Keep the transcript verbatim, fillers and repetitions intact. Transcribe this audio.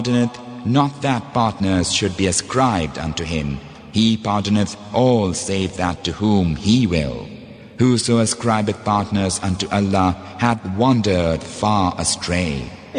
pardoneth not that partners should be ascribed unto him. He pardoneth all save that to whom he will. Whoso ascribeth partners unto Allah hath wandered far astray.